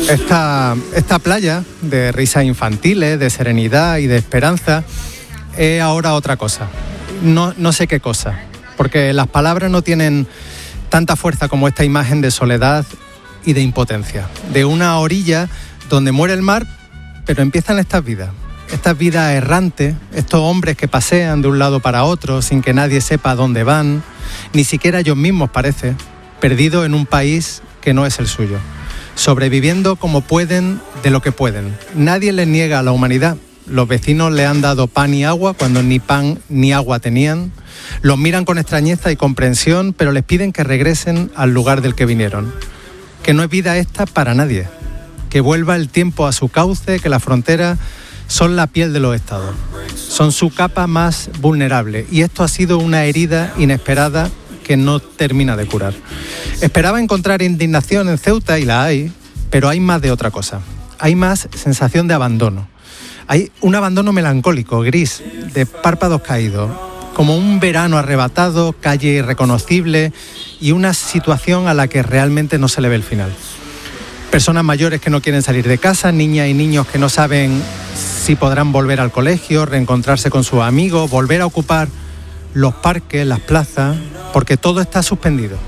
Esta playa de risas infantiles, de serenidad y de esperanza es ahora otra cosa. No sé qué cosa, porque las palabras no tienen tanta fuerza como esta imagen de soledad y de impotencia. De una orilla donde muere el mar, pero empiezan estas vidas errantes, estos hombres que pasean de un lado para otro sin que nadie sepa dónde van, ni siquiera ellos mismos parece, perdidos en un país que no es el suyo, sobreviviendo como pueden de lo que pueden. Nadie les niega a la humanidad. Los vecinos le han dado pan y agua cuando ni pan ni agua tenían. Los miran con extrañeza y comprensión, pero les piden que regresen al lugar del que vinieron. Que no es vida esta para nadie. Que vuelva el tiempo a su cauce, que las fronteras son la piel de los estados. Son su capa más vulnerable. Y esto ha sido una herida inesperada que no termina de curar. Esperaba encontrar indignación en Ceuta, y la hay, pero hay más de otra cosa. Hay más sensación de abandono. Hay un abandono melancólico, gris, de párpados caídos, como un verano arrebatado, calle irreconocible y una situación a la que realmente no se le ve el final. Personas mayores que no quieren salir de casa, niñas y niños que no saben si podrán volver al colegio, reencontrarse con sus amigos, volver a ocupar los parques, las plazas, porque todo está suspendido.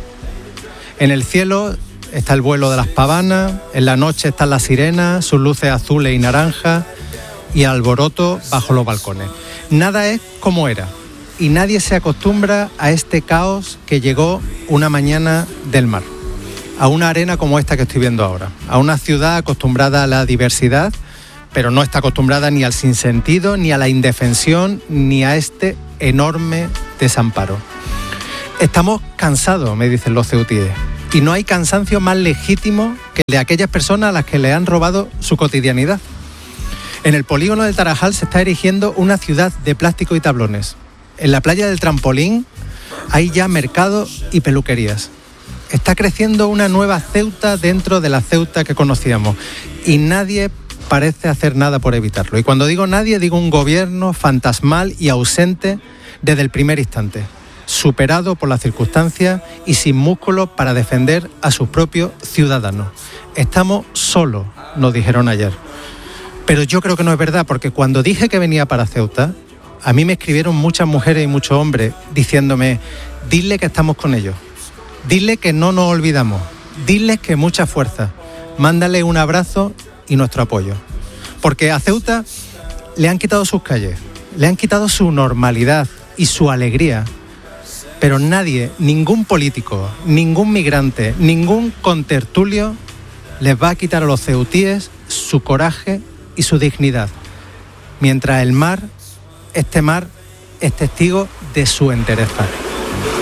En el cielo está el vuelo de las pavanas, en la noche están las sirenas, sus luces azules y naranjas y alboroto bajo los balcones. Nada es como era y nadie se acostumbra a este caos que llegó una mañana del mar, a una arena como esta que estoy viendo ahora, a una ciudad acostumbrada a la diversidad, pero no está acostumbrada ni al sinsentido, ni a la indefensión, ni a este enorme desamparo. Estamos cansados, me dicen los ceutíes, y no hay cansancio más legítimo que el de aquellas personas a las que le han robado su cotidianidad. En el polígono del Tarajal se está erigiendo una ciudad de plástico y tablones. En la playa del Trampolín hay ya mercados y peluquerías. Está creciendo una nueva Ceuta dentro de la Ceuta que conocíamos y nadie parece hacer nada por evitarlo. Y cuando digo nadie, digo un gobierno fantasmal y ausente desde el primer instante, superado por las circunstancias y sin músculos para defender a sus propios ciudadanos. Estamos solos, nos dijeron ayer. Pero yo creo que no es verdad, porque cuando dije que venía para Ceuta, a mí me escribieron muchas mujeres y muchos hombres diciéndome: dile que estamos con ellos, dile que no nos olvidamos, dile que mucha fuerza, mándale un abrazo y nuestro apoyo. Porque a Ceuta le han quitado sus calles, le han quitado su normalidad y su alegría. Pero nadie, ningún político, ningún migrante, ningún contertulio les va a quitar a los ceutíes su coraje y su dignidad. Mientras el mar, este mar, es testigo de su entereza.